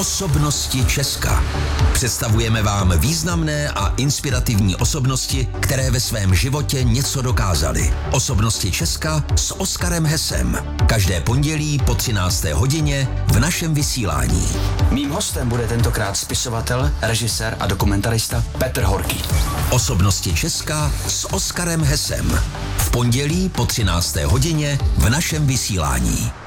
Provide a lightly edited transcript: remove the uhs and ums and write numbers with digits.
Osobnosti Česka. Představujeme vám významné a inspirativní osobnosti, které ve svém životě něco dokázaly. Osobnosti Česka s Oskarem Hesem. Každé pondělí po 13. hodině v našem vysílání. Mým hostem bude tentokrát spisovatel, režisér a dokumentarista Petr Horký. Osobnosti Česka s Oskarem Hesem. V pondělí po 13. hodině v našem vysílání.